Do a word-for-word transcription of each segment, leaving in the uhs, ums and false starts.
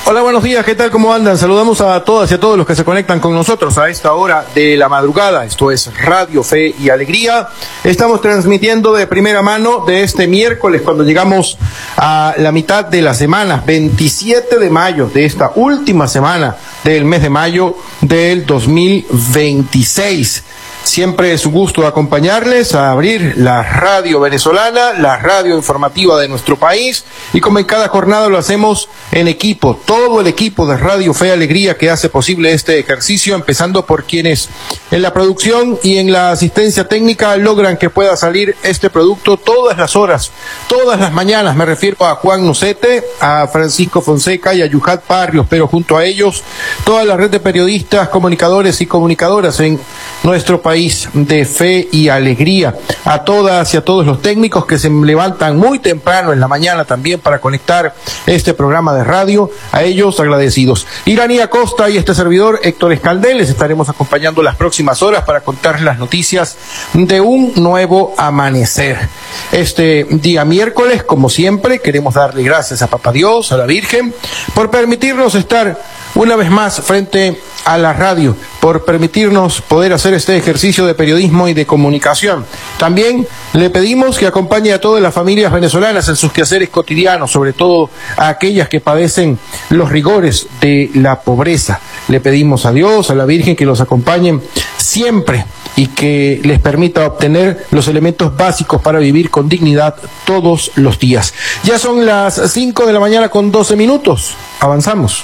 Hola, buenos días, ¿qué tal? ¿Cómo andan? Saludamos a todas y a todos los que se conectan con nosotros a esta hora de la madrugada. Esto es Radio Fe y Alegría. Estamos transmitiendo de primera mano de este miércoles, cuando llegamos a la mitad de la semana, veintisiete de mayo, de esta última semana del mes de mayo del dos mil veintiséis. Siempre es un gusto acompañarles a abrir la radio venezolana, la radio informativa de nuestro país, y como en cada jornada lo hacemos en equipo, todo el equipo de Radio Fe y Alegría que hace posible este ejercicio, empezando por quienes en la producción y en la asistencia técnica logran que pueda salir este producto todas las horas, todas las mañanas. Me refiero a Juan Nocete, a Francisco Fonseca y a Yuhat Barrios, pero junto a ellos toda la red de periodistas, comunicadores y comunicadoras en nuestro país de Fe y Alegría, a todas y a todos los técnicos que se levantan muy temprano en la mañana también para conectar este programa de radio, a ellos agradecidos. Iraní Acosta y este servidor Héctor Escaldel les estaremos acompañando las próximas horas para contarles las noticias de un nuevo amanecer. Este día miércoles, como siempre, queremos darle gracias a Papá Dios, a la Virgen, por permitirnos estar una vez más frente a la radio, por permitirnos poder hacer este ejercicio de periodismo y de comunicación. También le pedimos que acompañe a todas las familias venezolanas en sus quehaceres cotidianos, sobre todo a aquellas que padecen los rigores de la pobreza. Le pedimos a Dios, a la Virgen, que los acompañen siempre y que les permita obtener los elementos básicos para vivir con dignidad todos los días. Ya son las cinco de la mañana con doce minutos. Avanzamos.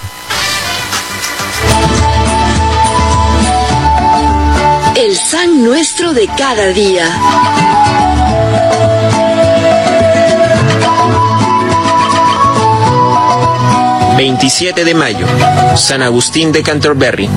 El San Nuestro de cada día. veintisiete de mayo, San Agustín de Canterbury.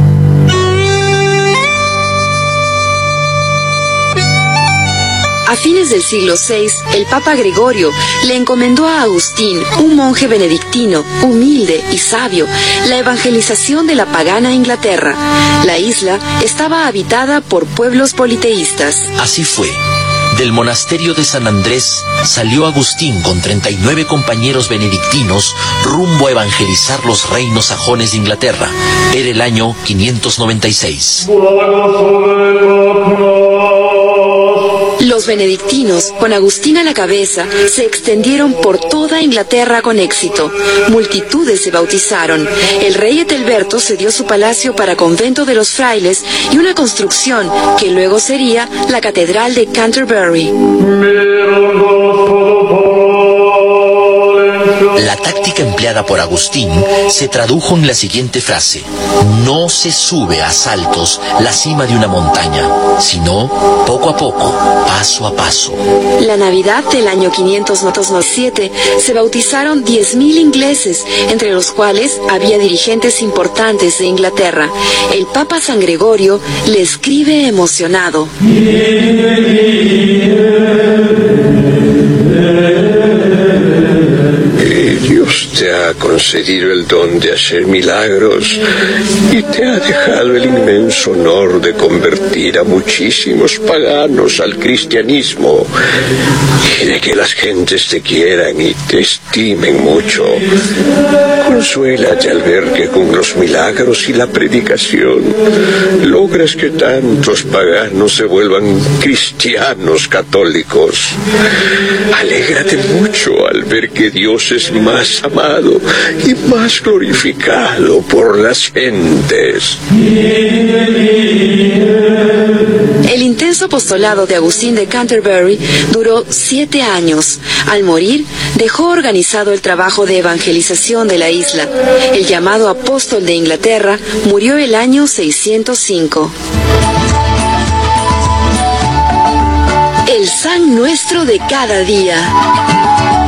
A fines del siglo seis, el Papa Gregorio le encomendó a Agustín, un monje benedictino, humilde y sabio, la evangelización de la pagana Inglaterra. La isla estaba habitada por pueblos politeístas. Así fue. Del monasterio de San Andrés salió Agustín con treinta y nueve compañeros benedictinos rumbo a evangelizar los reinos sajones de Inglaterra. Era el año quinientos noventa y seis. Los benedictinos, con Agustín a la cabeza, se extendieron por toda Inglaterra con éxito. Multitudes se bautizaron. El rey Ethelberto cedió su palacio para convento de los frailes y una construcción que luego sería la Catedral de Canterbury. La táctica empleada por Agustín se tradujo en la siguiente frase: no se sube a saltos la cima de una montaña, sino poco a poco, paso a paso. La Navidad del año quinientos noventa y siete se bautizaron diez mil ingleses, entre los cuales había dirigentes importantes de Inglaterra. El Papa San Gregorio le escribe emocionado: Dios te ha concedido el don de hacer milagros y te ha dejado el inmenso honor de convertir a muchísimos paganos al cristianismo y de que las gentes te quieran y te estimen mucho. Consuélate al ver que con los milagros y la predicación logras que tantos paganos se vuelvan cristianos católicos. Alégrate mucho al ver que Dios es más amado y más glorificado por las gentes. El intenso apostolado de Agustín de Canterbury duró siete años. Al morir, dejó organizado el trabajo de evangelización de la isla. El llamado apóstol de Inglaterra murió el año seiscientos cinco. El San Nuestro de cada día.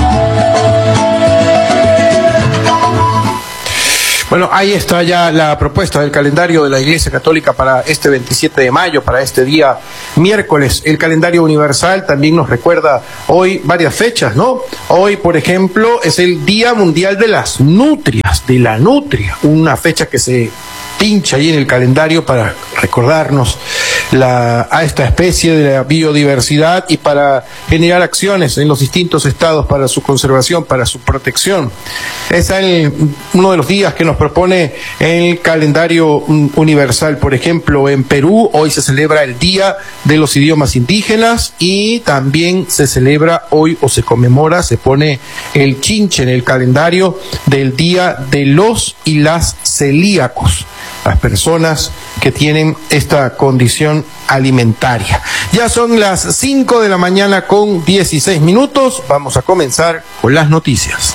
Bueno, ahí está ya la propuesta del calendario de la Iglesia Católica para este veintisiete de mayo, para este día miércoles. El calendario universal también nos recuerda hoy varias fechas, ¿no? Hoy, por ejemplo, es el Día Mundial de las Nutrias, de la nutria, una fecha que se pincha ahí en el calendario para recordarnos la, a esta especie de la biodiversidad y para generar acciones en los distintos estados para su conservación, para su protección. Es el, uno de los días que nos propone el calendario universal. Por ejemplo, en Perú hoy se celebra el Día de los Idiomas Indígenas y también se celebra hoy o se conmemora, se pone el chinche en el calendario del Día de los y las celíacos, las personas que tienen esta condición alimentaria. Ya son las cinco de la mañana con dieciséis minutos. Vamos a comenzar con las noticias.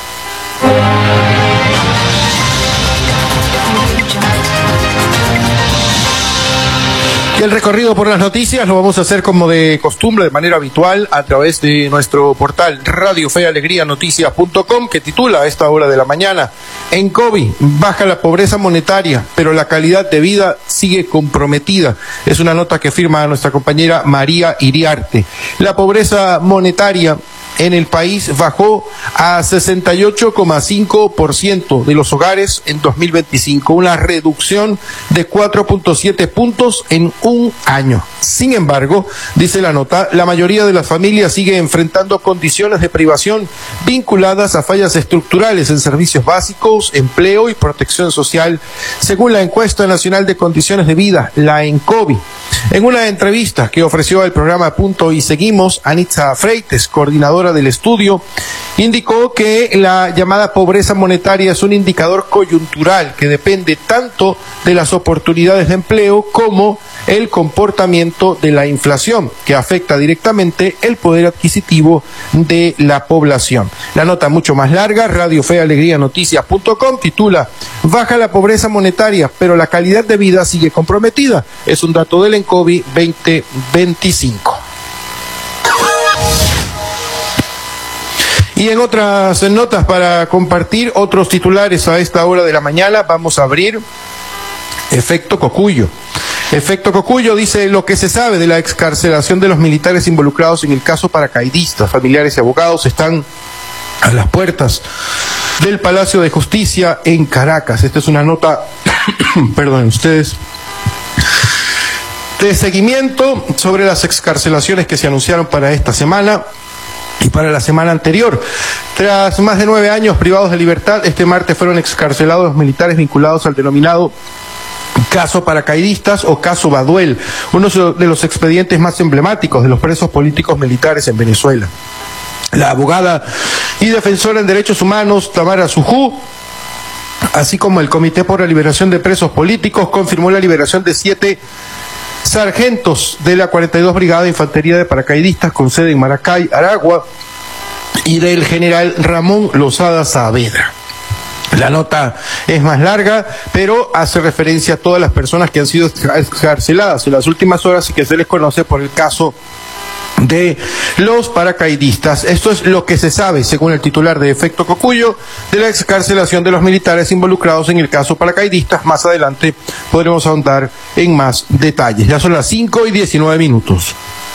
Y el recorrido por las noticias lo vamos a hacer como de costumbre, de manera habitual, a través de nuestro portal Radio Fe y Alegría Noticias punto com, que titula a esta hora de la mañana: en COVID baja la pobreza monetaria, pero la calidad de vida sigue comprometida. Es una nota que firma nuestra compañera María Iriarte. La pobreza monetaria en el país bajó a sesenta y ocho coma cinco por ciento de los hogares en dos mil veinticinco, una reducción de cuatro punto siete puntos en un año. Sin embargo, dice la nota, la mayoría de las familias sigue enfrentando condiciones de privación vinculadas a fallas estructurales en servicios básicos, empleo y protección social, según la encuesta nacional de condiciones de vida, la ENCOVI. En una entrevista que ofreció al programa Punto y Seguimos, Anitza Freites, coordinadora del estudio, indicó que la llamada pobreza monetaria es un indicador coyuntural que depende tanto de las oportunidades de empleo como el comportamiento de la inflación, que afecta directamente el poder adquisitivo de la población. La nota mucho más larga, Radio Fe y Alegría Noticias punto com, titula: baja la pobreza monetaria, pero la calidad de vida sigue comprometida. Es un dato del ENCOVI veinte veinticinco. Y en otras notas para compartir, otros titulares a esta hora de la mañana, vamos a abrir efecto Cocuyo. Efecto Cocuyo dice: lo que se sabe de la excarcelación de los militares involucrados en el caso paracaidistas. Familiares y abogados están a las puertas del Palacio de Justicia en Caracas. Esta es una nota, perdonen ustedes, de seguimiento sobre las excarcelaciones que se anunciaron para esta semana y para la semana anterior. Tras más de nueve años privados de libertad, este martes fueron excarcelados los militares vinculados al denominado caso paracaidistas o caso Baduel, uno de los expedientes más emblemáticos de los presos políticos militares en Venezuela. La abogada y defensora en derechos humanos Tamara Sujú, así como el Comité por la Liberación de Presos Políticos, confirmó la liberación de siete sargentos de la cuarenta y dos Brigada de Infantería de Paracaidistas con sede en Maracay, Aragua, y del general Ramón Lozada Saavedra. La nota es más larga, pero hace referencia a todas las personas que han sido excarceladas en las últimas horas y que se les conoce por el caso de los paracaidistas. Esto es lo que se sabe, según el titular de Efecto Cocuyo, de la excarcelación de los militares involucrados en el caso paracaidistas. Más adelante podremos ahondar en más detalles. Ya son las cinco y diecinueve minutos.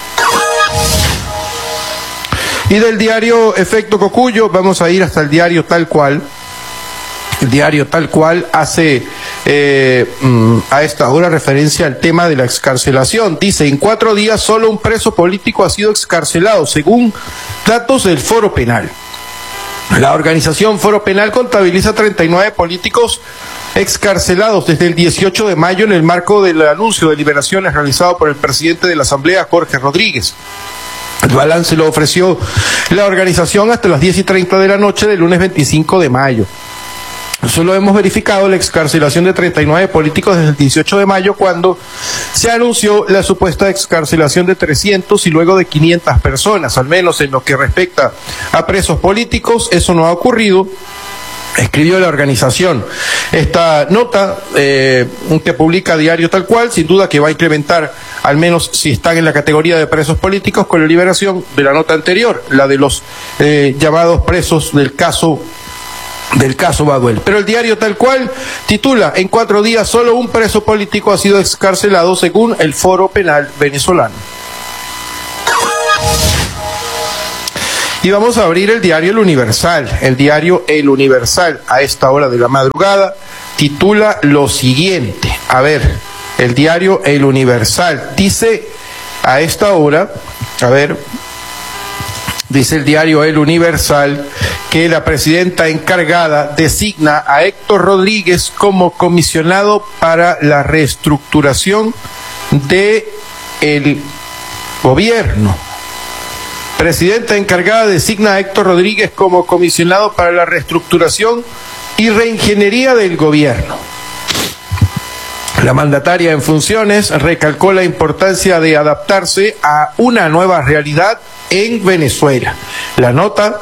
Y del diario Efecto Cocuyo vamos a ir hasta el diario Tal Cual. El diario Tal Cual hace eh, a esta hora referencia al tema de la excarcelación. Dice: en cuatro días solo un preso político ha sido excarcelado, según datos del Foro Penal. La organización Foro Penal contabiliza treinta y nueve políticos excarcelados desde el dieciocho de mayo en el marco del anuncio de liberaciones realizado por el presidente de la Asamblea, Jorge Rodríguez. El balance lo ofreció la organización hasta las diez y treinta de la noche del lunes veinticinco de mayo. Solo hemos verificado la excarcelación de treinta y nueve políticos desde el dieciocho de mayo, cuando se anunció la supuesta excarcelación de trescientos y luego de quinientas personas. Al menos en lo que respecta a presos políticos, eso no ha ocurrido, escribió la organización. Esta nota eh, que publica Diario Tal Cual, sin duda que va a incrementar, al menos si están en la categoría de presos políticos, con la liberación de la nota anterior, la de los eh, llamados presos del caso del caso Baduel. Pero el diario Tal Cual titula: en cuatro días solo un preso político ha sido excarcelado, según el Foro Penal venezolano. Y vamos a abrir el diario El Universal. El diario El Universal, a esta hora de la madrugada, titula lo siguiente. A ver, el diario El Universal. Dice a esta hora, a ver, dice el diario El Universal que la presidenta encargada designa a Héctor Rodríguez como comisionado para la reestructuración de el gobierno. Presidenta encargada designa a Héctor Rodríguez como comisionado para la reestructuración y reingeniería del gobierno. La mandataria en funciones recalcó la importancia de adaptarse a una nueva realidad en Venezuela. La nota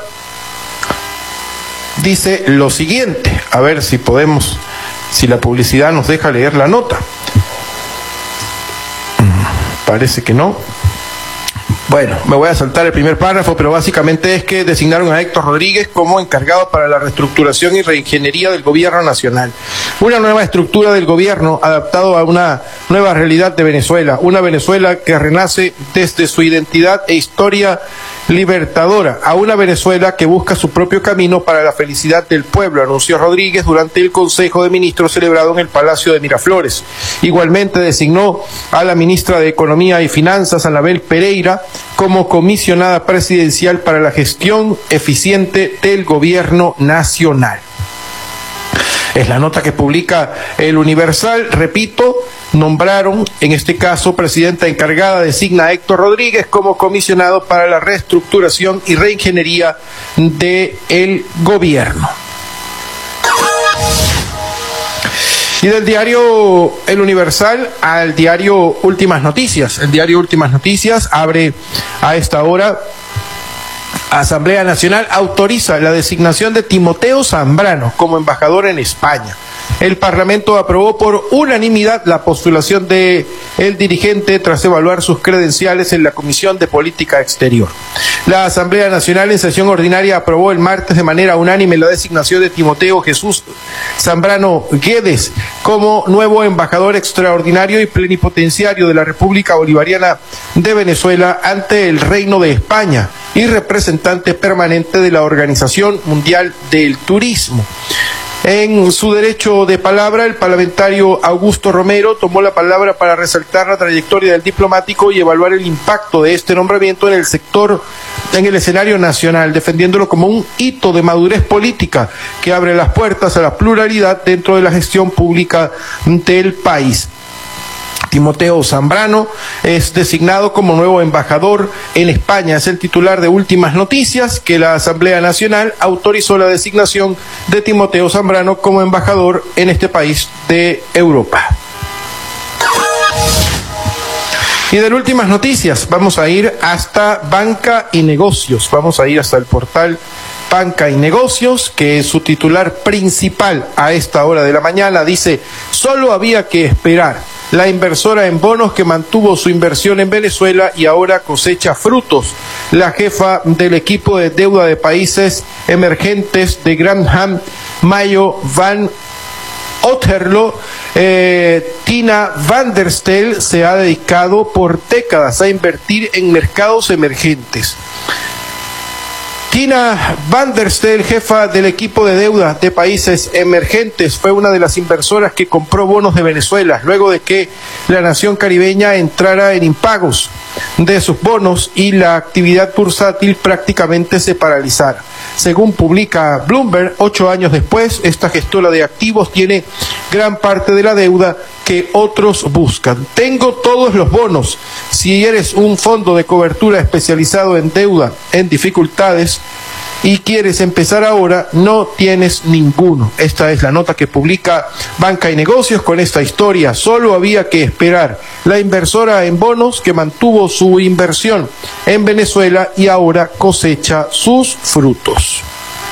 dice lo siguiente, a ver si podemos, si la publicidad nos deja leer la nota. Parece que no. Bueno, me voy a saltar el primer párrafo, pero básicamente es que designaron a Héctor Rodríguez como encargado para la reestructuración y reingeniería del gobierno nacional. Una nueva estructura del gobierno adaptado a una nueva realidad de Venezuela, una Venezuela que renace desde su identidad e historia libertadora, a una Venezuela que busca su propio camino para la felicidad del pueblo, anunció Rodríguez durante el Consejo de Ministros celebrado en el Palacio de Miraflores. Igualmente designó a la ministra de Economía y Finanzas, Anabel Pereira, como comisionada presidencial para la gestión eficiente del gobierno nacional. Es la nota que publica El Universal. Repito, nombraron, en este caso, presidenta encargada designa a Héctor Rodríguez como comisionado para la reestructuración y reingeniería del gobierno. Y del diario El Universal al diario Últimas Noticias. El diario Últimas Noticias abre a esta hora: Asamblea Nacional autoriza la designación de Timoteo Zambrano como embajador en España. El Parlamento aprobó por unanimidad la postulación de el dirigente tras evaluar sus credenciales en la Comisión de Política Exterior. La Asamblea Nacional en sesión ordinaria aprobó el martes de manera unánime la designación de Timoteo Jesús Zambrano Guedes como nuevo embajador extraordinario y plenipotenciario de la República Bolivariana de Venezuela ante el Reino de España y representante permanente de la Organización Mundial del Turismo. En su derecho de palabra, el parlamentario Augusto Romero tomó la palabra para resaltar la trayectoria del diplomático y evaluar el impacto de este nombramiento en el sector, en el escenario nacional, defendiéndolo como un hito de madurez política que abre las puertas a la pluralidad dentro de la gestión pública del país. Timoteo Zambrano es designado como nuevo embajador en España. Es el titular de Últimas Noticias, que la Asamblea Nacional autorizó la designación de Timoteo Zambrano como embajador en este país de Europa. Y de Últimas Noticias vamos a ir hasta Banca y Negocios. Vamos a ir hasta el portal Banca y Negocios, que su titular principal a esta hora de la mañana dice: solo había que esperar. La inversora en bonos que mantuvo su inversión en Venezuela y ahora cosecha frutos. La jefa del equipo de deuda de países emergentes de Grantham, Mayo Van Otterlo, eh, Tina van der Stel, se ha dedicado por décadas a invertir en mercados emergentes. Tina van der Stel, jefa del equipo de deuda de países emergentes, fue una de las inversoras que compró bonos de Venezuela luego de que la nación caribeña entrara en impagos de sus bonos y la actividad bursátil prácticamente se paralizara. Según publica Bloomberg, ocho años después, esta gestora de activos tiene gran parte de la deuda que otros buscan. Tengo todos los bonos. Si eres un fondo de cobertura especializado en deuda en dificultades y quieres empezar ahora, no tienes ninguno. Esta es la nota que publica Banca y Negocios con esta historia. Solo había que esperar. La inversora en bonos que mantuvo su inversión en Venezuela y ahora cosecha sus frutos.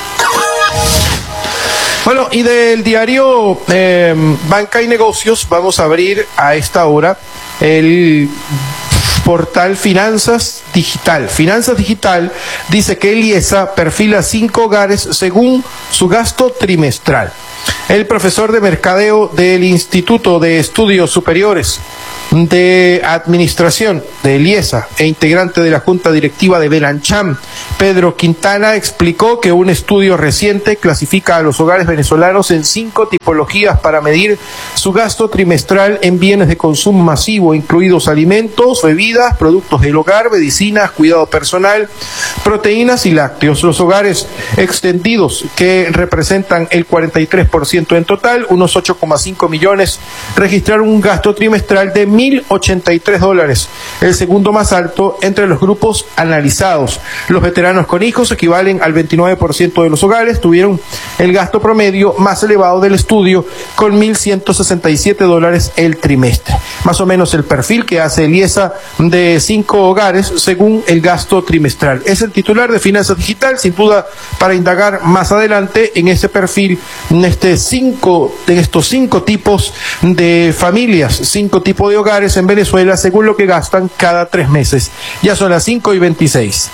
Bueno, y del diario eh, Banca y Negocios vamos a abrir a esta hora el portal Finanzas Digital. Finanzas Digital dice que el IESA perfila cinco hogares según su gasto trimestral. El profesor de mercadeo del Instituto de Estudios Superiores de Administración de Eliesa e integrante de la Junta Directiva de Belancham, Pedro Quintana, explicó que un estudio reciente clasifica a los hogares venezolanos en cinco tipologías para medir su gasto trimestral en bienes de consumo masivo, incluidos alimentos, bebidas, productos del hogar, medicinas, cuidado personal, proteínas y lácteos. Los hogares extendidos, que representan el cuarenta y tres por ciento en total, unos ocho coma cinco millones, registraron un gasto trimestral de mil ochenta y tres dólares, el segundo más alto entre los grupos analizados. Los veteranos con hijos equivalen al veintinueve por ciento de los hogares, tuvieron el gasto promedio más elevado del estudio con mil ciento sesenta y siete dólares el trimestre. Más o menos el perfil que hace Eliesa de cinco hogares según el gasto trimestral. Es el titular de Finanzas Digital, sin duda, para indagar más adelante en ese perfil, en, este cinco, en estos cinco tipos de familias, cinco tipos de hogares en Venezuela según lo que gastan cada tres meses. Ya son las cinco y veintiséis.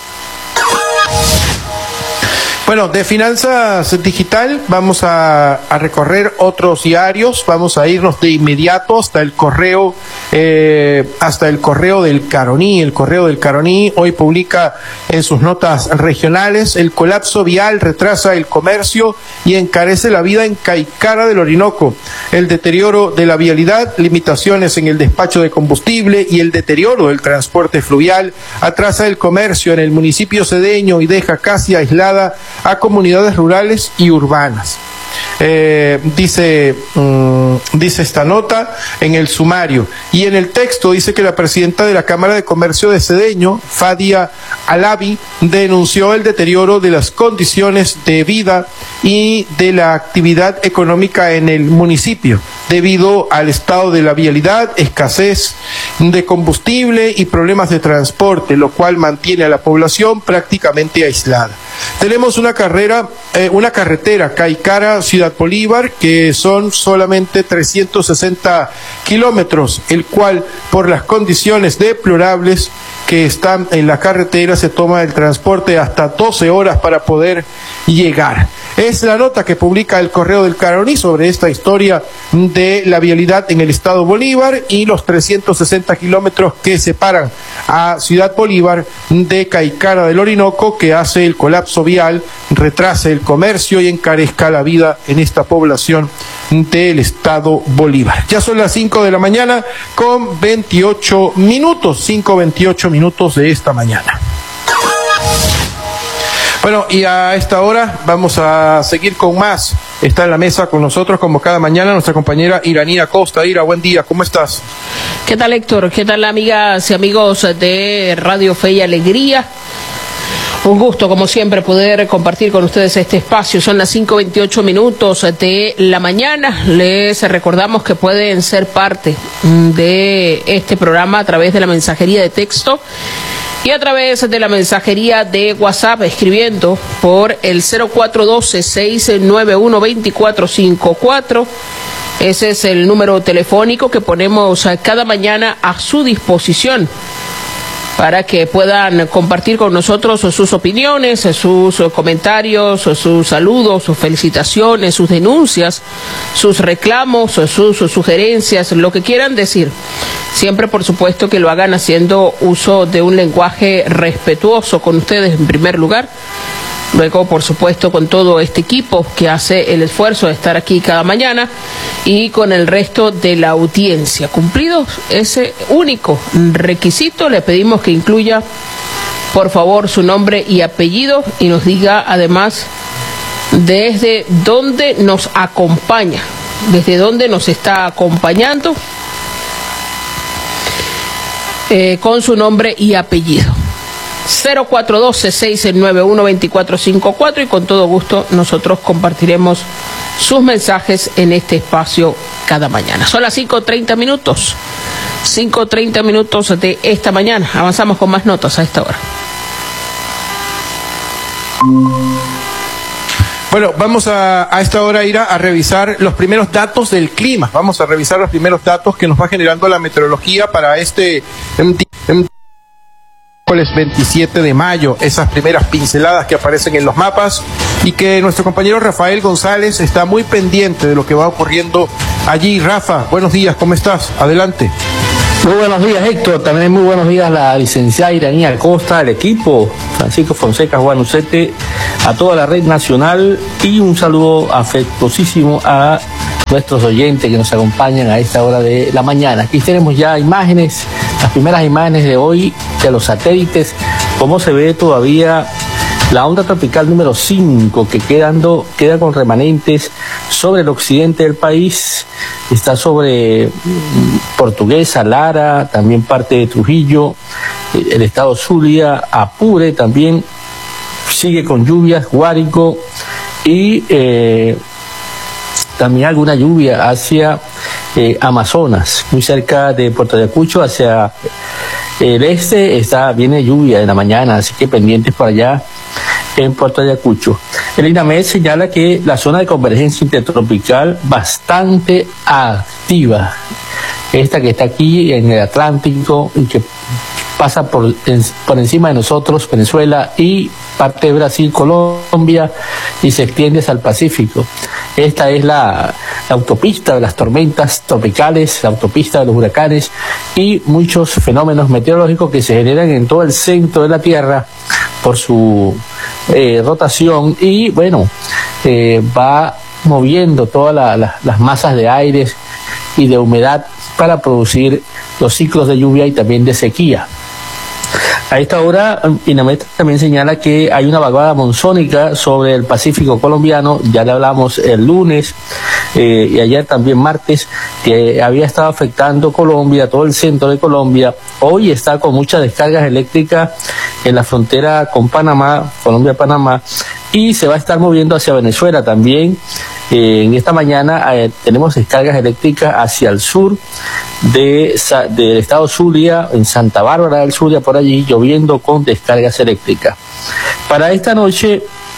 Bueno, de Finanzas Digital vamos a, a recorrer otros diarios, vamos a irnos de inmediato hasta el correo, eh, hasta el correo del Caroní. El correo del Caroní hoy publica en sus notas regionales: el colapso vial retrasa el comercio y encarece la vida en Caicara del Orinoco. El deterioro de la vialidad, limitaciones en el despacho de combustible y el deterioro del transporte fluvial atrasa el comercio en el municipio cedeño y deja casi aislada a comunidades rurales y urbanas. Eh, dice, um, dice esta nota en el sumario, y en el texto dice que la presidenta de la Cámara de Comercio de Cedeño, Fadia Alavi, denunció el deterioro de las condiciones de vida y de la actividad económica en el municipio, debido al estado de la vialidad, escasez de combustible y problemas de transporte, lo cual mantiene a la población prácticamente aislada. Tenemos una carrera, eh, una carretera Caicara Ciudad Bolívar, que son solamente trescientos sesenta kilómetros, el cual, por las condiciones deplorables que están en la carretera, se toma el transporte hasta doce horas para poder llegar. Es la nota que publica el Correo del Caroní sobre esta historia de la vialidad en el estado Bolívar y los trescientos sesenta kilómetros que separan a Ciudad Bolívar de Caicara del Orinoco, que hace el colapso vial, retrase el comercio y encarezca la vida en esta población del estado Bolívar. Ya son las cinco de la mañana con veintiocho minutos, cinco veintiocho minutos de esta mañana. Bueno, y a esta hora vamos a seguir con más. Está en la mesa con nosotros, como cada mañana, nuestra compañera Iranía Costa. Ira, buen día, ¿cómo estás? ¿Qué tal, Héctor? ¿Qué tal, amigas y amigos de Radio Fe y Alegría? Un gusto, como siempre, poder compartir con ustedes este espacio. Son las cinco veintiocho minutos de la mañana. Les recordamos que pueden ser parte de este programa a través de la mensajería de texto y a través de la mensajería de WhatsApp, escribiendo por el cero cuatro uno dos, seis nueve uno, dos cuatro cinco cuatro. Ese es el número telefónico que ponemos cada mañana a su disposición para que puedan compartir con nosotros sus opiniones, sus comentarios, sus saludos, sus felicitaciones, sus denuncias, sus reclamos, sus sugerencias, lo que quieran decir. Siempre, por supuesto, que lo hagan haciendo uso de un lenguaje respetuoso con ustedes en primer lugar. Luego, por supuesto, con todo este equipo que hace el esfuerzo de estar aquí cada mañana y con el resto de la audiencia. Cumplido ese único requisito, le pedimos que incluya, por favor, su nombre y apellido y nos diga, además, desde dónde nos acompaña, desde dónde nos está acompañando, eh, con su nombre y apellido. cero cuatro uno dos, seis nueve uno, dos cuatro cinco cuatro, y con todo gusto nosotros compartiremos sus mensajes en este espacio cada mañana. Son las cinco treinta minutos, cinco treinta minutos de esta mañana. Avanzamos con más notas a esta hora. Bueno, vamos a, a esta hora ir a, a revisar los primeros datos del clima. Vamos a revisar los primeros datos que nos va generando la meteorología para este em, em, miércoles veintisiete de mayo, esas primeras pinceladas que aparecen en los mapas y que nuestro compañero Rafael González está muy pendiente de lo que va ocurriendo allí. Rafa, buenos días, ¿cómo estás? Adelante. Muy buenos días, Héctor. También muy buenos días la licenciada Iranía Acosta, el equipo, Francisco Fonseca, Juan Ucete, a toda la red nacional y un saludo afectuosísimo a nuestros oyentes que nos acompañan a esta hora de la mañana. Aquí tenemos ya imágenes, las primeras imágenes de hoy de los satélites, cómo se ve todavía la onda tropical número cinco que quedando, queda con remanentes sobre el occidente del país. Está sobre Portuguesa, Lara, también parte de Trujillo, el estado Zulia, Apure también sigue con lluvias, Guárico y eh, también alguna lluvia hacia eh, Amazonas, muy cerca de Puerto Ayacucho, hacia el este está viene lluvia en la mañana, así que pendientes por allá en Puerto Ayacucho. El INAMED señala que la zona de convergencia intertropical bastante activa, esta que está aquí en el Atlántico y que pasa por, en, por encima de nosotros, Venezuela y parte de Brasil, Colombia, y se extiende hacia el Pacífico. Esta es la, la autopista de las tormentas tropicales, la autopista de los huracanes y muchos fenómenos meteorológicos que se generan en todo el centro de la Tierra por su eh, rotación y bueno, eh, va moviendo todas la, la, las masas de aire y de humedad para producir los ciclos de lluvia y también de sequía. A esta hora, INAMED también señala que hay una vaguada monzónica sobre el Pacífico colombiano, ya le hablamos el lunes eh, y ayer también martes, que había estado afectando Colombia, todo el centro de Colombia. Hoy está con muchas descargas eléctricas en la frontera con Panamá, Colombia-Panamá, y se va a estar moviendo hacia Venezuela también. Eh, en esta mañana eh, tenemos descargas eléctricas hacia el sur de, del estado Zulia, en Santa Bárbara del Zulia, por allí, lloviendo con descargas eléctricas. Para esta noche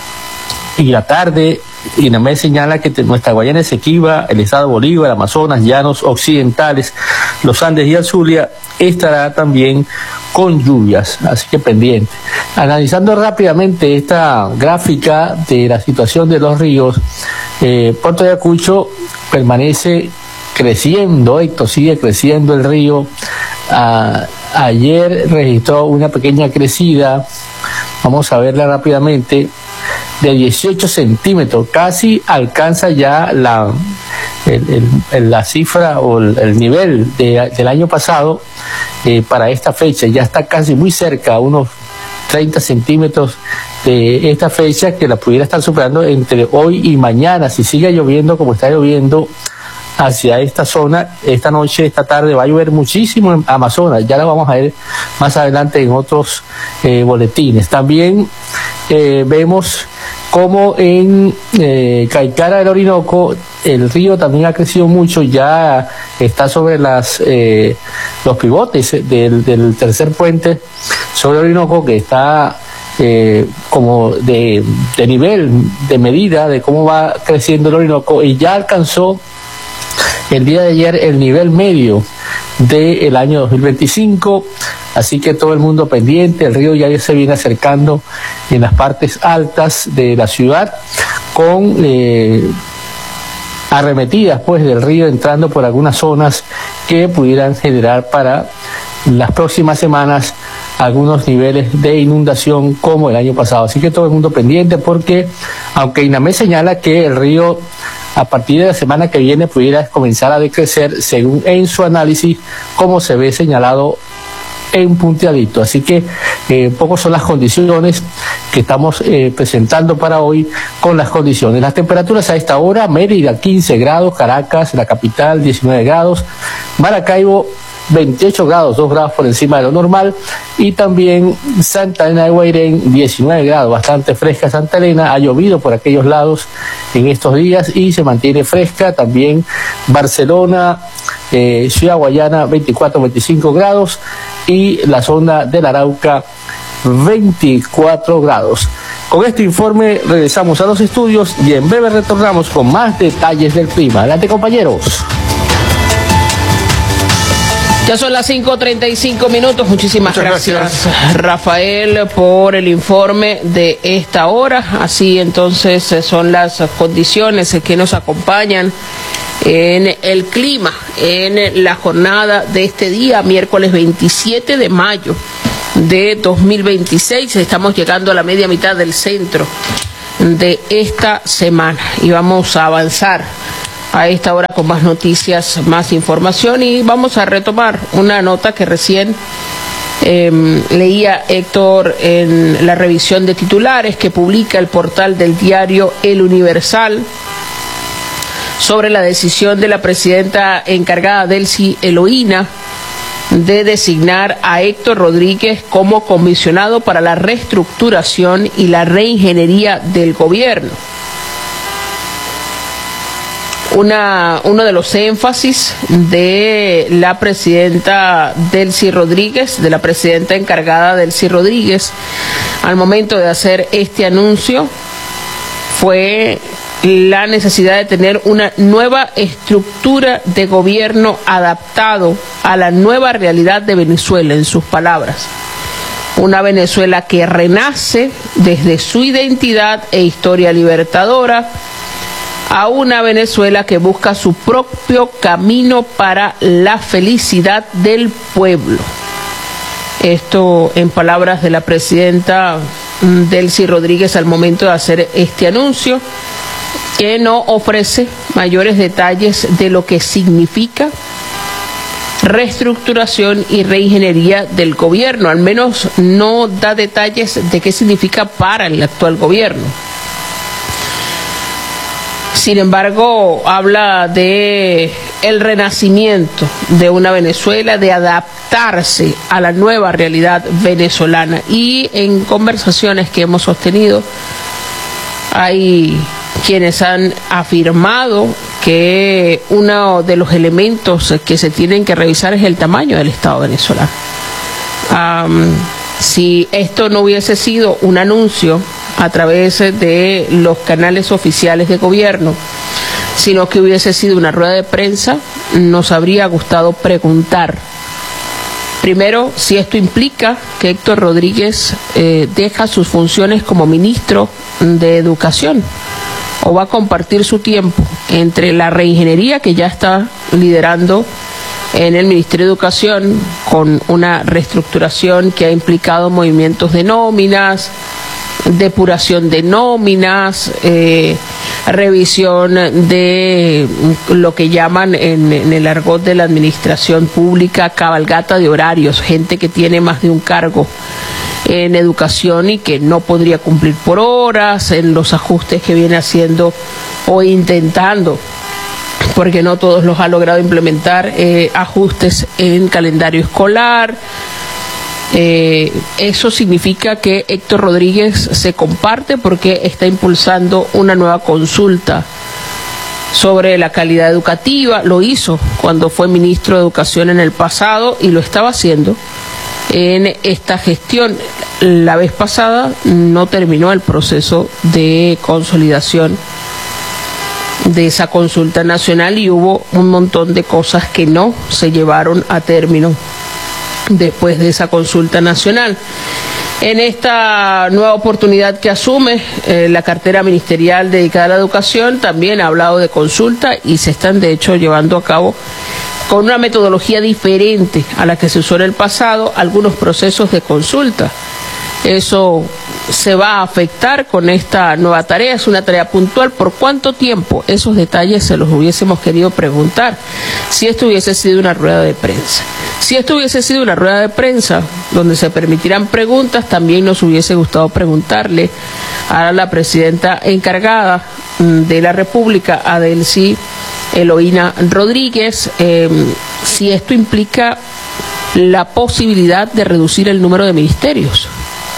y la tarde, INAMED señala que nuestra Guayana Esequiba, el estado Bolívar, Amazonas, Llanos Occidentales, los Andes y el Zulia estará también con lluvias, así que pendiente. Analizando rápidamente esta gráfica de la situación de los ríos, eh, Puerto Ayacucho permanece creciendo, Héctor, sigue creciendo el río. Ah, ayer registró una pequeña crecida, vamos a verla rápidamente, de dieciocho centímetros, casi alcanza ya la, el, el, la cifra o el, el nivel de, del año pasado eh, para esta fecha, ya está casi muy cerca, unos treinta centímetros de esta fecha que la pudiera estar superando entre hoy y mañana, si sigue lloviendo como está lloviendo hacia esta zona, esta noche, esta tarde va a llover muchísimo en Amazonas, ya lo vamos a ver más adelante en otros eh, boletines. También eh, vemos como en eh, Caicara del Orinoco el río también ha crecido mucho, ya está sobre las eh, los pivotes del, del tercer puente sobre el Orinoco, que está eh, como de, de nivel, de medida de cómo va creciendo el Orinoco, y ya alcanzó el día de ayer el nivel medio del año dos mil veinticinco, así que todo el mundo pendiente. El río ya se viene acercando en las partes altas de la ciudad con eh, arremetidas pues del río entrando por algunas zonas que pudieran generar para las próximas semanas algunos niveles de inundación como el año pasado, así que todo el mundo pendiente, porque aunque INAMED señala que el río a partir de la semana que viene pudiera comenzar a decrecer según en su análisis, como se ve señalado en punteadito. Así que eh, pocas son las condiciones que estamos eh, presentando para hoy con las condiciones. Las temperaturas a esta hora: Mérida quince grados, Caracas, la capital diecinueve grados, Maracaibo veintiocho grados, dos grados por encima de lo normal, y también Santa Elena de Guairén diecinueve grados, bastante fresca Santa Elena. Ha llovido por aquellos lados en estos días y se mantiene fresca. También Barcelona, eh, Ciudad Guayana veinticuatro, veinticinco grados, y la zona del Arauca veinticuatro grados. Con este informe regresamos a los estudios y en breve retornamos con más detalles del clima. Adelante, compañeros. Ya son las cinco treinta y cinco minutos. Muchísimas gracias, gracias, Rafael, por el informe de esta hora. Así entonces son las condiciones que nos acompañan en el clima, en la jornada de este día, miércoles veintisiete de mayo de dos mil veintiséis. Estamos llegando a la media mitad del centro de esta semana y vamos a avanzar a esta hora con más noticias, más información, y vamos a retomar una nota que recién eh, leía Héctor en la revisión de titulares que publica el portal del diario El Universal sobre la decisión de la presidenta encargada Delcy Eloína de designar a Héctor Rodríguez como comisionado para la reestructuración y la reingeniería del gobierno. Una, uno de los énfasis de la presidenta Delcy Rodríguez, de la presidenta encargada Delcy Rodríguez, al momento de hacer este anuncio, fue la necesidad de tener una nueva estructura de gobierno adaptado a la nueva realidad de Venezuela, en sus palabras. Una Venezuela que renace desde su identidad e historia libertadora, a una Venezuela que busca su propio camino para la felicidad del pueblo. Esto en palabras de la presidenta Delcy Rodríguez al momento de hacer este anuncio, que no ofrece mayores detalles de lo que significa reestructuración y reingeniería del gobierno, al menos no da detalles de qué significa para el actual gobierno. Sin embargo, habla de el renacimiento de una Venezuela, de adaptarse a la nueva realidad venezolana. Y en conversaciones que hemos sostenido, hay quienes han afirmado que uno de los elementos que se tienen que revisar es el tamaño del Estado venezolano. Um, si esto no hubiese sido un anuncio a través de los canales oficiales de gobierno, sino que hubiese sido una rueda de prensa, nos habría gustado preguntar, primero, si esto implica que Héctor Rodríguez eh, deja sus funciones como ministro de Educación, o va a compartir su tiempo entre la reingeniería que ya está liderando en el Ministerio de Educación, con una reestructuración que ha implicado movimientos de nóminas, depuración de nóminas, eh, revisión de lo que llaman en, en el argot de la administración pública cabalgata de horarios, gente que tiene más de un cargo en educación y que no podría cumplir por horas, en los ajustes que viene haciendo o intentando, porque no todos los ha logrado implementar, eh, ajustes en calendario escolar. Eh, eso significa que Héctor Rodríguez se comparte porque está impulsando una nueva consulta sobre la calidad educativa. Lo hizo cuando fue ministro de Educación en el pasado y lo estaba haciendo en esta gestión. La vez pasada no terminó el proceso de consolidación de esa consulta nacional y hubo un montón de cosas que no se llevaron a término después de esa consulta nacional. En esta nueva oportunidad que asume eh, la cartera ministerial dedicada a la educación, también ha hablado de consulta y se están de hecho llevando a cabo con una metodología diferente a la que se usó en el pasado algunos procesos de consulta. Eso se va a afectar con esta nueva tarea, es una tarea puntual. ¿Por cuánto tiempo? Esos detalles se los hubiésemos querido preguntar si esto hubiese sido una rueda de prensa. Si esto hubiese sido una rueda de prensa donde se permitirán preguntas, también nos hubiese gustado preguntarle a la presidenta encargada de la República, a Delcy Eloína Rodríguez, eh, si esto implica la posibilidad de reducir el número de ministerios.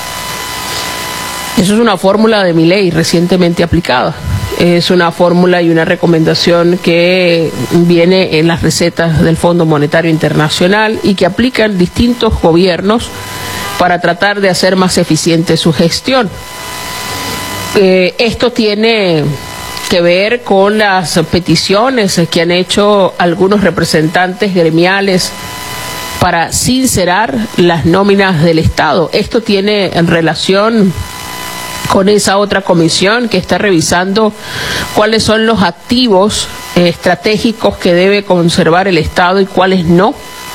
Eso es una fórmula de Milei recientemente aplicada. Es una fórmula y una recomendación que viene en las recetas del Fondo Monetario Internacional y que aplican distintos gobiernos para tratar de hacer más eficiente su gestión. Eh, esto tiene que ver con las peticiones que han hecho algunos representantes gremiales para sincerar las nóminas del Estado. Esto tiene en relación con esa otra comisión que está revisando cuáles son los activos eh, estratégicos que debe conservar el Estado y cuáles no,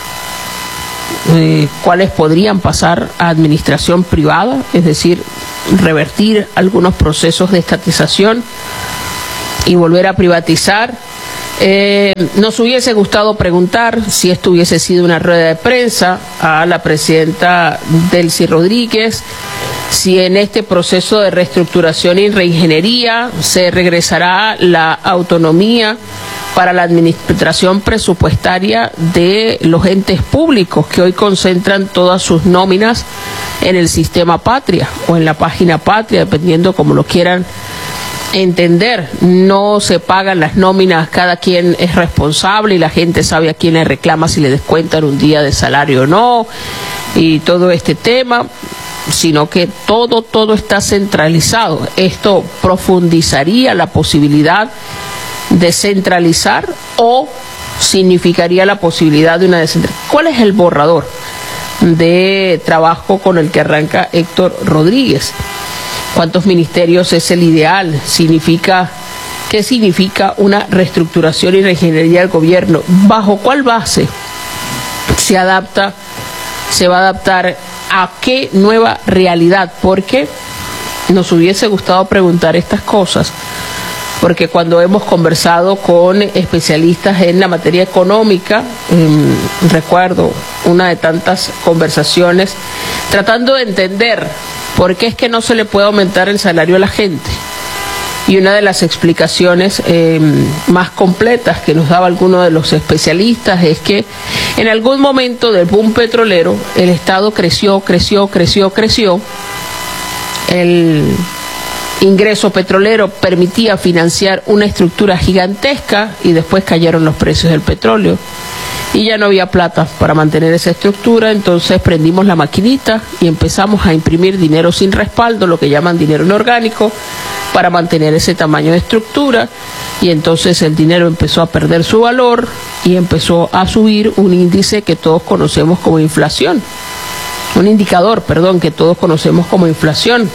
eh, cuáles podrían pasar a administración privada, es decir, revertir algunos procesos de estatización y volver a privatizar. Eh, nos hubiese gustado preguntar si esto hubiese sido una rueda de prensa a la presidenta Delcy Rodríguez, si en este proceso de reestructuración y reingeniería se regresará la autonomía para la administración presupuestaria de los entes públicos que hoy concentran todas sus nóminas en el sistema Patria o en la página Patria, dependiendo como lo quieran entender. No se pagan las nóminas, cada quien es responsable y la gente sabe a quién le reclama si le descuentan un día de salario o no, y todo este tema, sino que todo, todo está centralizado. Esto profundizaría la posibilidad de centralizar o significaría la posibilidad de una descentralización. ¿Cuál es el borrador de trabajo con el que arranca Héctor Rodríguez? ¿Cuántos ministerios es el ideal? ¿Significa, qué significa una reestructuración y reingeniería del gobierno? ¿Bajo cuál base se adapta, se va a adaptar a qué nueva realidad? Porque nos hubiese gustado preguntar estas cosas, porque cuando hemos conversado con especialistas en la materia económica, eh, recuerdo una de tantas conversaciones, tratando de entender por qué es que no se le puede aumentar el salario a la gente. Y una de las explicaciones eh, más completas que nos daba alguno de los especialistas es que en algún momento del boom petrolero el Estado creció, creció, creció, creció. El ingreso petrolero permitía financiar una estructura gigantesca y después cayeron los precios del petróleo y ya no había plata para mantener esa estructura. Entonces prendimos la maquinita y empezamos a imprimir dinero sin respaldo, lo que llaman dinero inorgánico, para mantener ese tamaño de estructura, y entonces el dinero empezó a perder su valor y empezó a subir un índice que todos conocemos como inflación, un indicador, perdón, que todos conocemos como inflación.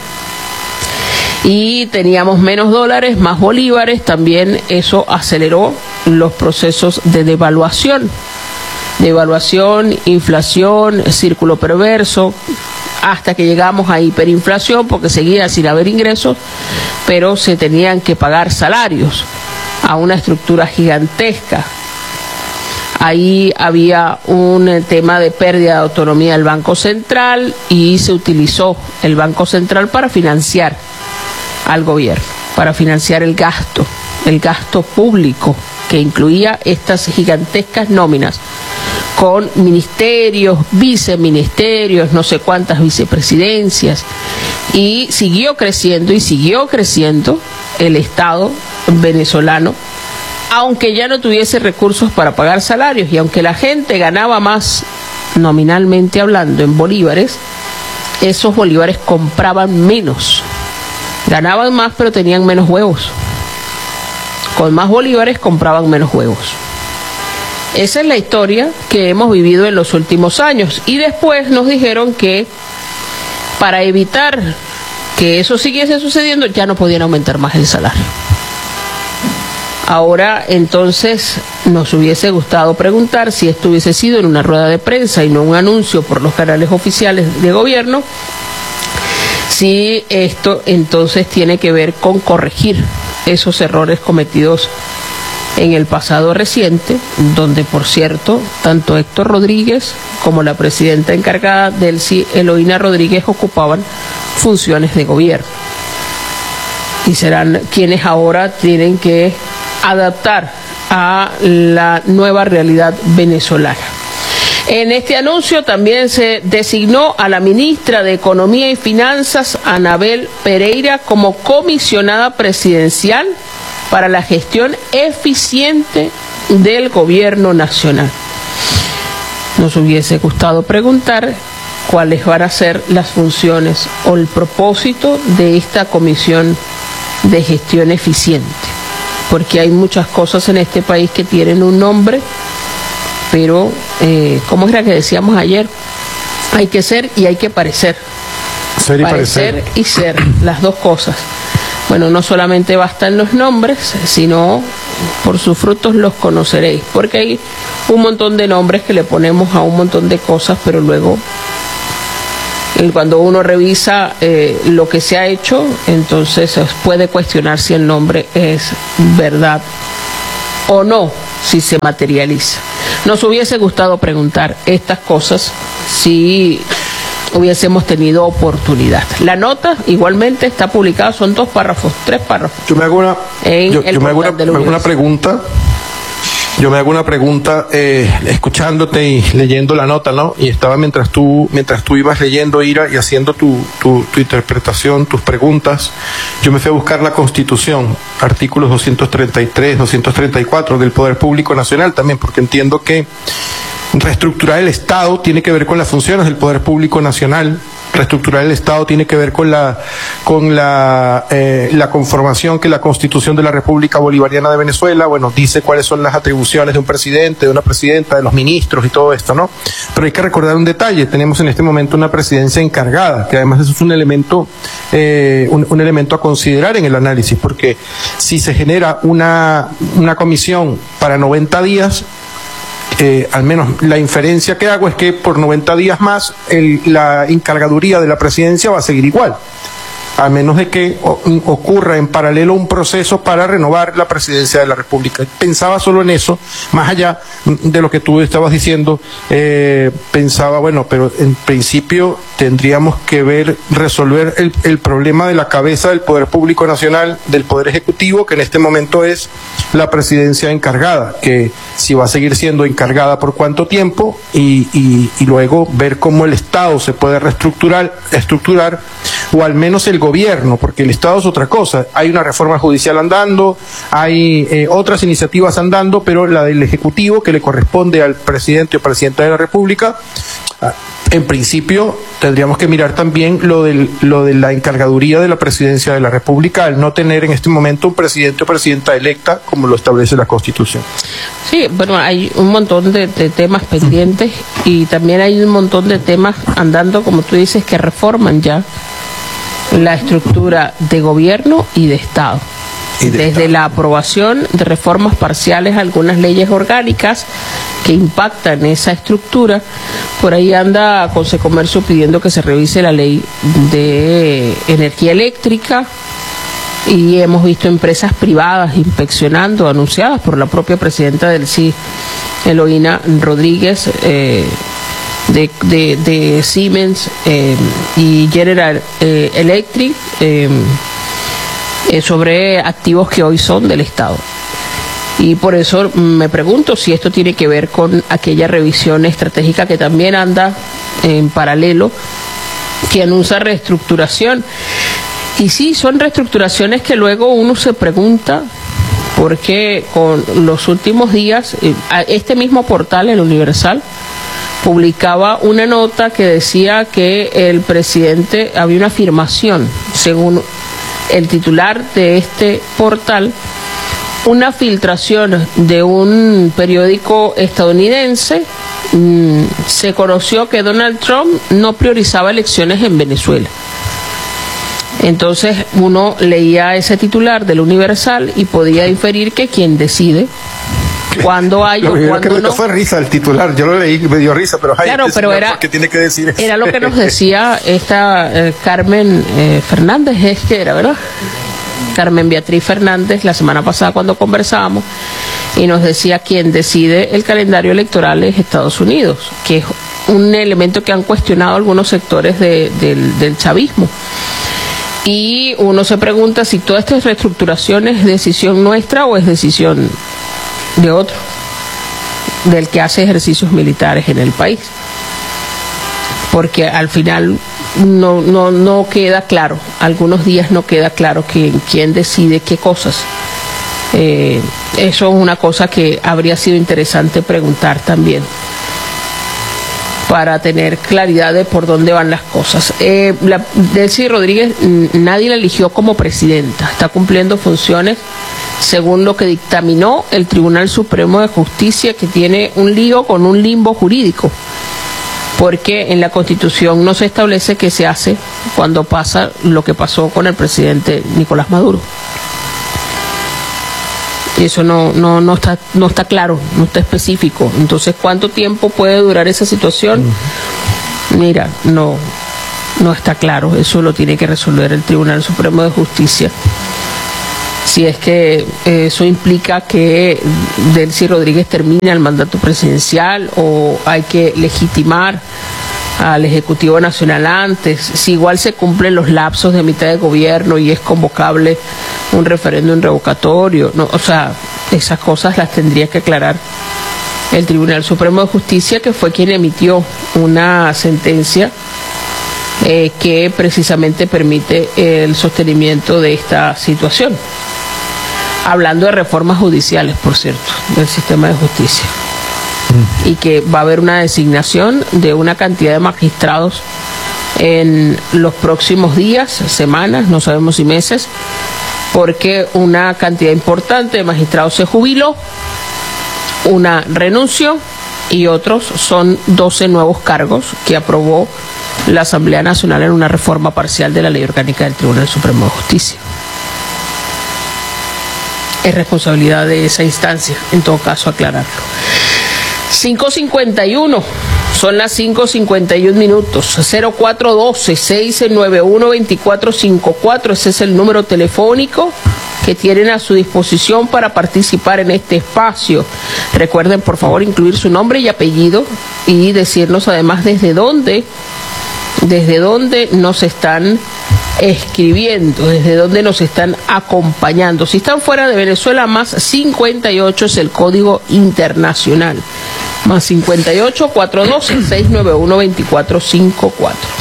Y teníamos menos dólares, más bolívares, también eso aceleró los procesos de devaluación. Devaluación, inflación, círculo perverso, hasta que llegamos a hiperinflación porque seguía sin haber ingresos, pero se tenían que pagar salarios a una estructura gigantesca. Ahí había un tema de pérdida de autonomía del Banco Central y se utilizó el Banco Central para financiar al gobierno, para financiar el gasto, el gasto público, que incluía estas gigantescas nóminas con ministerios, viceministerios, no sé cuántas vicepresidencias, y siguió creciendo y siguió creciendo el Estado venezolano, aunque ya no tuviese recursos para pagar salarios y aunque la gente ganaba más nominalmente hablando en bolívares, esos bolívares compraban menos. Ganaban más pero tenían menos huevos. Con más bolívares compraban menos huevos. Esa es la historia que hemos vivido en los últimos años. Y después nos dijeron que para evitar que eso siguiese sucediendo ya no podían aumentar más el salario. Ahora entonces nos hubiese gustado preguntar si esto hubiese sido en una rueda de prensa y no un anuncio por los canales oficiales de gobierno, si esto entonces tiene que ver con corregir esos errores cometidos en el pasado reciente, donde por cierto tanto Héctor Rodríguez como la presidenta encargada Delcy Eloína Rodríguez ocupaban funciones de gobierno y serán quienes ahora tienen que adaptar a la nueva realidad venezolana. En este anuncio también se designó a la ministra de Economía y Finanzas, Anabel Pereira, como comisionada presidencial para la gestión eficiente del gobierno nacional. Nos hubiese gustado preguntar cuáles van a ser las funciones o el propósito de esta comisión de gestión eficiente, porque hay muchas cosas en este país que tienen un nombre, pero, eh, ¿cómo era que decíamos ayer? Hay que ser y hay que parecer. Ser y parecer. parecer. y ser, las dos cosas. Bueno, no solamente bastan los nombres, sino por sus frutos los conoceréis, porque hay un montón de nombres que le ponemos a un montón de cosas, pero luego cuando uno revisa eh, lo que se ha hecho, entonces puede cuestionar si el nombre es verdad o no, si se materializa. Nos hubiese gustado preguntar estas cosas si hubiésemos tenido oportunidad. La nota igualmente está publicada, son dos párrafos, tres párrafos. Yo me hago una, yo, yo me hago una, me hago una pregunta. Yo me hago una pregunta eh, escuchándote y leyendo la nota, ¿no? Y estaba mientras tú mientras tú ibas leyendo, Ira, y haciendo tu, tu, tu interpretación, tus preguntas, yo me fui a buscar la Constitución, artículos doscientos treinta y tres, doscientos treinta y cuatro del Poder Público Nacional también, porque entiendo que reestructurar el Estado tiene que ver con las funciones del Poder Público Nacional. Reestructurar el Estado tiene que ver con la con la eh, la conformación que la Constitución de la República Bolivariana de Venezuela, bueno, dice cuáles son las atribuciones de un presidente, de una presidenta, de los ministros y todo esto, ¿no? Pero hay que recordar un detalle: tenemos en este momento una presidencia encargada, que además eso es un elemento eh, un, un elemento a considerar en el análisis, porque si se genera una una comisión para noventa días, Eh, al menos la inferencia que hago es que por noventa días más el, la encargaduría de la presidencia va a seguir igual, a menos de que o, ocurra en paralelo un proceso para renovar la presidencia de la República. Pensaba solo en eso, más allá de lo que tú estabas diciendo, eh, pensaba, bueno, pero en principio tendríamos que ver, resolver el, el problema de la cabeza del Poder Público Nacional, del Poder Ejecutivo, que en este momento es la presidencia encargada, que si va a seguir siendo encargada por cuánto tiempo, y, y, y luego ver cómo el Estado se puede reestructurar, estructurar, o al menos el gobierno, porque el Estado es otra cosa. Hay una reforma judicial andando, hay eh, otras iniciativas andando, pero la del Ejecutivo, que le corresponde al presidente o presidenta de la República, en principio tendríamos que mirar también lo del, lo de la encargaduría de la presidencia de la República, al no tener en este momento un presidente o presidenta electa como lo establece la Constitución. Sí, bueno, hay un montón de, de temas pendientes y también hay un montón de temas andando, como tú dices, que reforman ya la estructura de gobierno y de Estado. De Desde Estado. La aprobación de reformas parciales a algunas leyes orgánicas que impactan esa estructura. Por ahí anda Consecomercio pidiendo que se revise la ley de energía eléctrica, y hemos visto empresas privadas inspeccionando, anunciadas por la propia presidenta del C I, Eloína Rodríguez, eh, De, de, de Siemens eh, y General eh, Electric, eh, eh, sobre activos que hoy son del Estado. Y por eso me pregunto si esto tiene que ver con aquella revisión estratégica que también anda en paralelo, que anuncia reestructuración. Y sí, son reestructuraciones que luego uno se pregunta, porque con los últimos días, eh, este mismo portal, El Universal, publicaba una nota que decía que el presidente, había una afirmación, según el titular de este portal, una filtración de un periódico estadounidense, mmm, se conoció que Donald Trump no priorizaba elecciones en Venezuela. Entonces uno leía ese titular del Universal y podía inferir que quien decide cuando hay o cuando que no. Fue risa el titular, yo lo leí y me dio risa, pero ay, claro, este pero era ¿por qué tiene que decir eso? Era lo que nos decía esta eh, Carmen eh, Fernández, es que era, ¿verdad? Carmen Beatriz Fernández, la semana pasada cuando conversábamos, y nos decía quien decide el calendario electoral es Estados Unidos, que es un elemento que han cuestionado algunos sectores de, del, del chavismo. Y uno se pregunta si toda esta reestructuración es decisión nuestra o es decisión de otro, del que hace ejercicios militares en el país, porque al final no no no queda claro, algunos días no queda claro que, quién decide qué cosas. Eh, eso es una cosa que habría sido interesante preguntar también, para tener claridad de por dónde van las cosas. Eh, la, Delcy Rodríguez, nadie la eligió como presidenta, está cumpliendo funciones según lo que dictaminó el Tribunal Supremo de Justicia, que tiene un lío con un limbo jurídico, porque en la Constitución no se establece qué se hace cuando pasa lo que pasó con el presidente Nicolás Maduro. Y eso no, no, no está, no está claro, no está específico. Entonces, ¿cuánto tiempo puede durar esa situación? Mira, no, no está claro. Eso lo tiene que resolver el Tribunal Supremo de Justicia. Si es que eso implica que Delcy Rodríguez termina el mandato presidencial o hay que legitimar al Ejecutivo Nacional antes, si igual se cumplen los lapsos de mitad de gobierno y es convocable un referéndum revocatorio, no, o sea, esas cosas las tendría que aclarar el Tribunal Supremo de Justicia, que fue quien emitió una sentencia eh, que precisamente permite el sostenimiento de esta situación. Hablando de reformas judiciales, por cierto, del sistema de justicia. Y que va a haber una designación de una cantidad de magistrados en los próximos días, semanas, no sabemos si meses, porque una cantidad importante de magistrados se jubiló, una renunció y otros son doce nuevos cargos que aprobó la Asamblea Nacional en una reforma parcial de la Ley Orgánica del Tribunal Supremo de Justicia. Es responsabilidad de esa instancia, en todo caso, aclararlo. cinco cincuenta y uno, son las cinco cincuenta y uno minutos, cero cuatro uno dos, seis nueve uno, dos cuatro cinco cuatro, ese es el número telefónico que tienen a su disposición para participar en este espacio. Recuerden, por favor, incluir su nombre y apellido y decirnos además desde dónde, desde dónde nos están escribiendo, desde dónde nos están acompañando. Si están fuera de Venezuela, más cincuenta y ocho es el código internacional. Más cincuenta y ocho, cuarenta y dos, seiscientos noventa y uno, veinticuatro cincuenta y cuatro.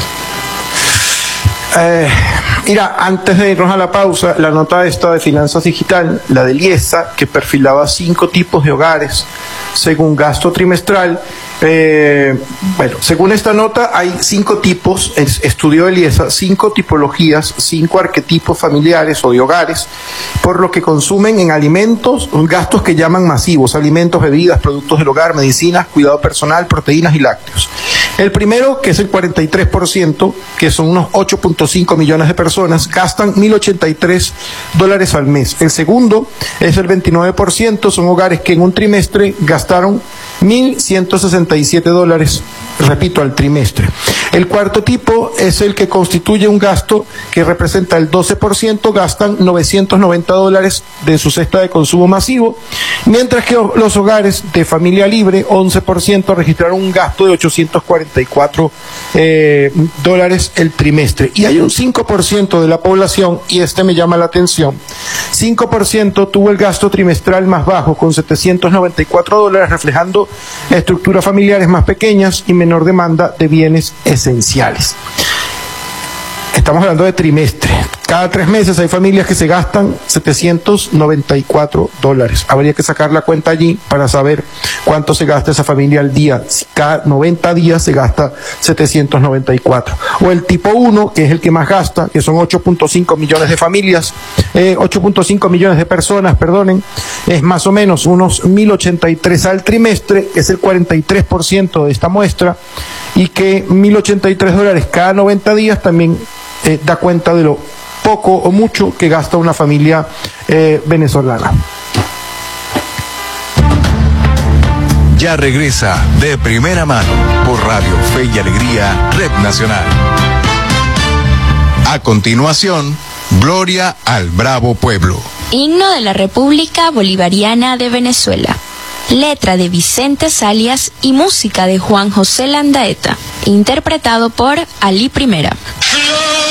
Eh, mira, antes de irnos a la pausa, la nota esta de Finanzas Digital, la del IESA, que perfilaba cinco tipos de hogares según gasto trimestral. Eh, bueno, según esta nota hay cinco tipos, estudió el IESA, cinco tipologías, cinco arquetipos familiares o de hogares, por lo que consumen en alimentos, gastos que llaman masivos, alimentos, bebidas, productos del hogar, medicinas, cuidado personal, proteínas y lácteos. El primero, que es el cuarenta y tres por ciento, que son unos ocho punto cinco millones de personas, gastan mil ochenta y tres dólares al mes. El segundo es el veintinueve por ciento, son hogares que en un trimestre gastaron mil ciento sesenta y siete dólares, repito, al trimestre. El cuarto tipo es el que constituye un gasto que representa el doce por ciento, gastan novecientos noventa dólares de su cesta de consumo masivo, mientras que los hogares de familia libre, once por ciento, registraron un gasto de ochocientos cuarenta y cuatro eh, dólares el trimestre. Y hay un cinco por ciento de la población, y este me llama la atención, cinco por ciento tuvo el gasto trimestral más bajo, con setecientos noventa y cuatro dólares, reflejando estructuras familiares más pequeñas y menor demanda de bienes esenciales. Estamos hablando de trimestre. Cada tres meses hay familias que se gastan setecientos noventa y cuatro dólares. Habría que sacar la cuenta allí para saber cuánto se gasta esa familia al día. Cada noventa días se gasta setecientos noventa y cuatro. O el tipo uno, que es el que más gasta, que son ocho punto cinco millones de familias, eh, ocho punto cinco millones de personas, perdonen, es más o menos unos mil ochenta y tres al trimestre, que es el cuarenta y tres por ciento de esta muestra, y que mil ochenta y tres dólares cada noventa días también eh, da cuenta de lo poco o mucho que gasta una familia eh, venezolana. Ya regresa De Primera Mano por Radio Fe y Alegría, Red Nacional. A continuación, Gloria al Bravo Pueblo. Himno de la República Bolivariana de Venezuela. Letra de Vicente Salias y música de Juan José Landaeta. Interpretado por Ali Primera.